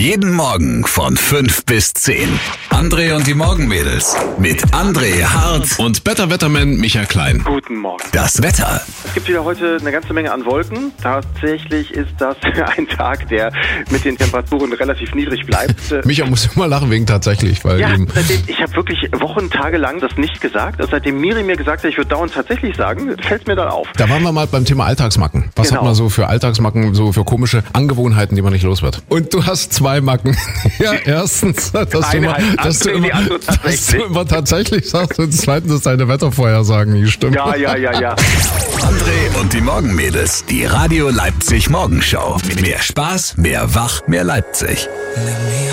Jeden Morgen von 5 bis 10. André und die Morgenmädels mit André Hart Und Better Wetterman Michael Klein. Guten Morgen. das Wetter. Es gibt wieder heute eine ganze Menge an Wolken. Tatsächlich ist das ein Tag, der mit den Temperaturen relativ niedrig bleibt. Micha muss immer lachen wegen tatsächlich, weil Ja, eben ich habe wirklich Wochen, Tage lang das nicht gesagt. Also seitdem Miri mir gesagt hat, ich würde dauernd tatsächlich sagen, fällt mir dann auf. da waren wir mal beim Thema Alltagsmacken. Was Genau. hat man so für Alltagsmacken, so für komische Angewohnheiten, die man nicht los wird? Und du hast 2 Macken. Ja, erstens, dass du Die andere tatsächlich. tatsächlich sagst und zweitens, dass deine Wettervorhersagen nicht stimmen. Ja. André und die Morgenmädels, die Radio Leipzig Morgenshow. Mehr Spaß, mehr Wach, mehr Leipzig.